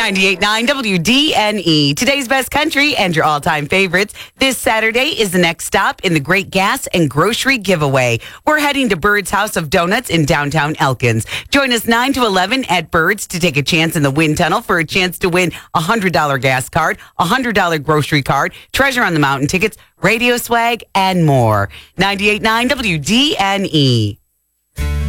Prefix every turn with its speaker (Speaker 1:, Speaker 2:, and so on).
Speaker 1: 98.9 WDNE. Today's best country and your all-time favorites. This Saturday is the next stop in the Great Gas and Grocery Giveaway. We're heading to Bird's House of Donuts in downtown Elkins. Join us 9 to 11 at Bird's to take a chance in the wind tunnel for a chance to win a $100 gas card, a $100 grocery card, Treasure on the Mountain tickets, radio swag, and more. 98.9 WDNE.